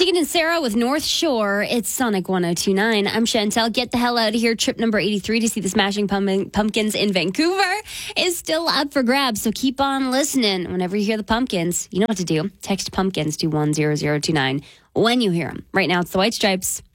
Tegan and Sarah with North Shore. It's Sonic 1029. I'm Chantel. Get the hell out of here. Trip number 83 to see the Smashing Pumpkins in Vancouver is still up for grabs. So keep on listening. Whenever you hear the Pumpkins, you know what to do. Text Pumpkins to 10029 when you hear them. Right now, it's the White Stripes.